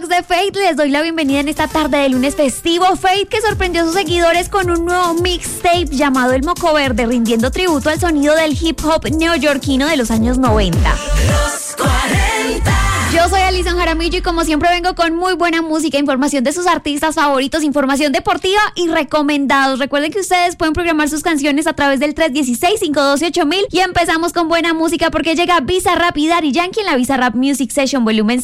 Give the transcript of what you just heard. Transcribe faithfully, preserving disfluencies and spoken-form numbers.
Vlogs de Fate, les doy la bienvenida en esta tarde de lunes festivo. Fate, que sorprendió a sus seguidores con un nuevo mixtape llamado El Moco Verde, rindiendo tributo al sonido del hip hop neoyorquino de los años noventa. Los cuarenta. Yo soy Alison Jaramillo y como siempre vengo con muy buena música, información de sus artistas favoritos, información deportiva y recomendados. Recuerden que ustedes pueden programar sus canciones a través del tres uno seis, cinco uno dos, ocho mil y empezamos con buena música porque llega Bizarrap y Daddy Yankee en la Bizarrap Music Session Volumen